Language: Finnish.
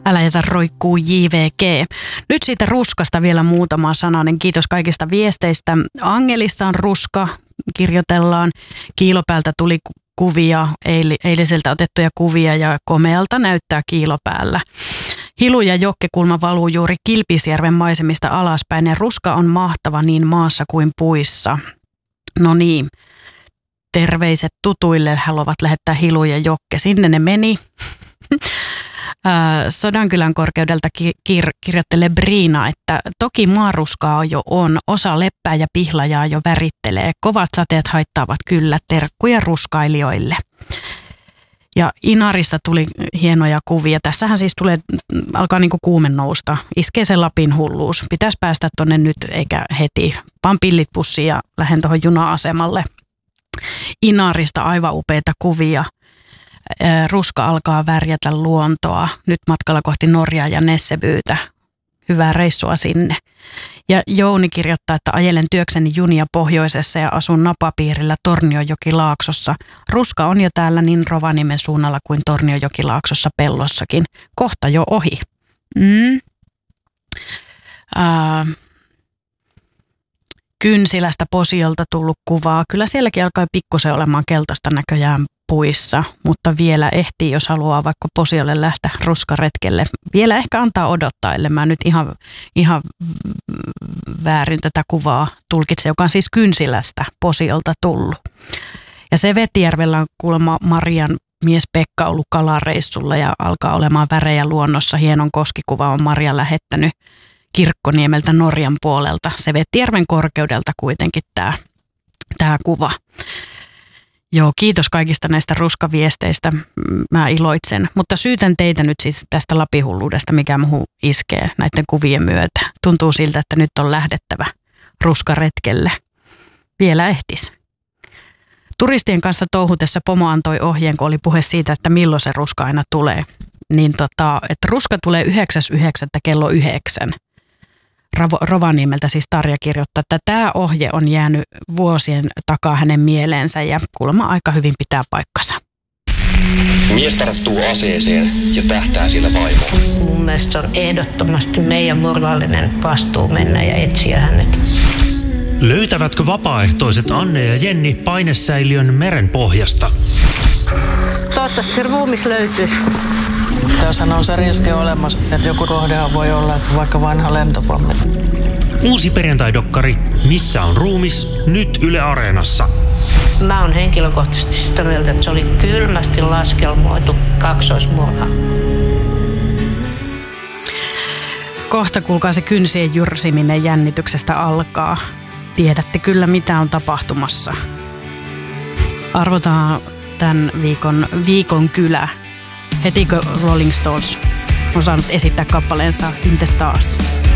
Älä jätä roikkuu JVG. Nyt siitä ruskasta vielä muutama sananen. Kiitos kaikista viesteistä. Angelissa on ruska, kirjoitellaan. Kiilopäältä tuli kuvia, eiliseltä otettuja kuvia ja komealta näyttää kiilopäällä. Hilu ja jokkekulma valuu juuri Kilpisjärven maisemista alaspäin ja ruska on mahtava niin maassa kuin puissa. No niin, terveiset tutuille haluavat lähettää Hilu ja Jokke. Sinne ne meni. Sodankylän korkeudelta kirjoittelee Briina, että toki maaruskaa jo on, osa leppää ja pihlajaa jo värittelee. Kovat sateet haittaavat kyllä, terkkuja ruskailijoille. Ja Inarista tuli hienoja kuvia. Tässähän siis alkaa niinku kuume nousta. Iskee se Lapin hulluus. Pitäisi päästä tonne nyt eikä heti. Paan pillit pussiin ja lähden tuohon juna-asemalle. Inarista aivan upeita kuvia. Ruska alkaa värjätä luontoa. Nyt matkalla kohti Norjaa ja Nessebyytä. Hyvää reissua sinne. Ja Jouni kirjoittaa, että ajelen työkseni junia pohjoisessa ja asun napapiirillä Tornionjokilaaksossa. Ruska on jo täällä niin Rovaniemen suunnalla kuin Tornionjokilaaksossa Pellossakin. Kohta jo ohi. Kynsilästä Posiolta tullut kuvaa. Kyllä sielläkin alkaa pikkusen olemaan keltaista näköjään puissa, mutta vielä ehtii, jos haluaa vaikka Posiolle lähteä ruskaretkelle. Vielä ehkä antaa odottaa, ellei mä nyt ihan väärin tätä kuvaa tulkitse, joka on siis Kynsilästä Posiolta tullut. Ja se Vetijärvellä on kuulemma Marian mies Pekka ollut kalareissulla ja alkaa olemaan värejä luonnossa. Hienon koskikuva on Maria lähettänyt Kirkkoniemeltä Norjan puolelta. Se Vetijärven korkeudelta kuitenkin tämä kuva. Joo, kiitos kaikista näistä ruskaviesteistä. Mä iloitsen. Mutta syytän teitä nyt siis tästä lapihulluudesta, mikä muuhun iskee näiden kuvien myötä. Tuntuu siltä, että nyt on lähdettävä ruskaretkelle. Vielä ehtis. Turistien kanssa touhutessa pomo antoi ohjeen, kun oli puhe siitä, että milloin se ruska aina tulee. Niin että ruska tulee 9.9. kello 9. Rovaniemeltä siis Tarja kirjoittaa, että tämä ohje on jäänyt vuosien takaa hänen mieleensä ja kuulemma aika hyvin pitää paikkansa. Mies tarttuu aseeseen ja tähtää sillä vaimoon. Mun mielestä se on ehdottomasti meidän moraalinen vastuu mennä ja etsiä hänet. Löytävätkö vapaaehtoiset Anne ja Jenni painesäiliön merenpohjasta? Toivottavasti ruumis löytyisi. Tässähän on se riski olemassa, että joku rohdehan voi olla vaikka vanha lentopommi. Uusi perjantai-dokkari Missä on ruumis? Nyt Yle Areenassa. Mä oon henkilökohtaisesti sitä mieltä, että se oli kylmästi laskelmoitu kaksoismurha. Kohta kuulkaa se kynsien jyrsiminen jännityksestä alkaa. Tiedätte kyllä mitä on tapahtumassa. Arvotaan tämän viikon kylä. Hetikö Rolling Stones on saanut esittää kappaleensa In the Stars?